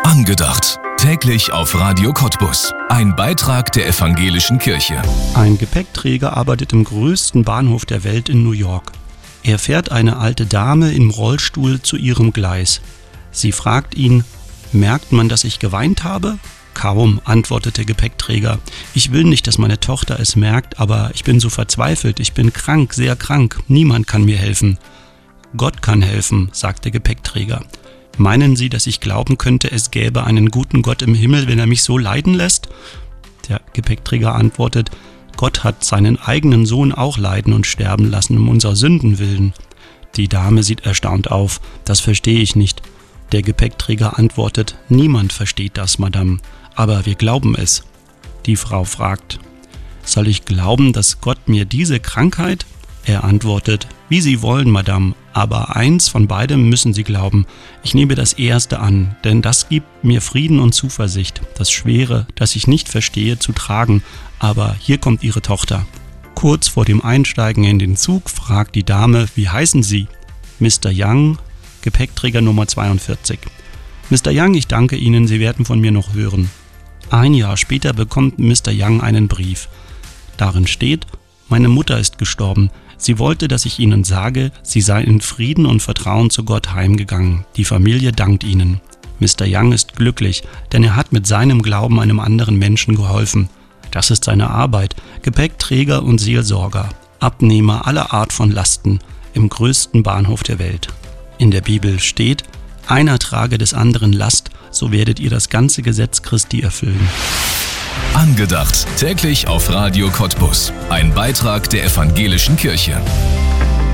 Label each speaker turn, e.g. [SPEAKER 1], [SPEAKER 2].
[SPEAKER 1] Angedacht. Täglich auf Radio Cottbus. Ein Beitrag der Evangelischen Kirche.
[SPEAKER 2] Ein Gepäckträger arbeitet im größten Bahnhof der Welt in New York. Er fährt eine alte Dame im Rollstuhl zu ihrem Gleis. Sie fragt ihn: Merkt man, dass ich geweint habe? Kaum, antwortet der Gepäckträger. Ich will nicht, dass meine Tochter es merkt, aber ich bin so verzweifelt. Ich bin krank, sehr krank. Niemand kann mir helfen. Gott kann helfen, sagt der Gepäckträger. Meinen Sie, dass ich glauben könnte, es gäbe einen guten Gott im Himmel, wenn er mich so leiden lässt? Der Gepäckträger antwortet: Gott hat seinen eigenen Sohn auch leiden und sterben lassen, um unserer Sünden willen. Die Dame sieht erstaunt auf. Das verstehe ich nicht. Der Gepäckträger antwortet: Niemand versteht das, Madame, aber wir glauben es. Die Frau fragt: Soll ich glauben, dass Gott mir diese Krankheit? Er antwortet: Wie Sie wollen, Madame, aber eins von beidem müssen Sie glauben. Ich nehme das Erste an, denn das gibt mir Frieden und Zuversicht, das Schwere, das ich nicht verstehe, zu tragen. Aber hier kommt Ihre Tochter. Kurz vor dem Einsteigen in den Zug fragt die Dame: Wie heißen Sie? Mr. Young, Gepäckträger Nummer 42. Mr. Young, ich danke Ihnen, Sie werden von mir noch hören. Ein Jahr später bekommt Mr. Young einen Brief. Darin steht: Meine Mutter ist gestorben. Sie wollte, dass ich Ihnen sage, sie sei in Frieden und Vertrauen zu Gott heimgegangen. Die Familie dankt Ihnen. Mr. Young ist glücklich, denn er hat mit seinem Glauben einem anderen Menschen geholfen. Das ist seine Arbeit: Gepäckträger und Seelsorger, Abnehmer aller Art von Lasten im größten Bahnhof der Welt. In der Bibel steht: Einer trage des anderen Last, so werdet ihr das ganze Gesetz Christi erfüllen.
[SPEAKER 1] Angedacht. Täglich auf Radio Cottbus. Ein Beitrag der Evangelischen Kirche.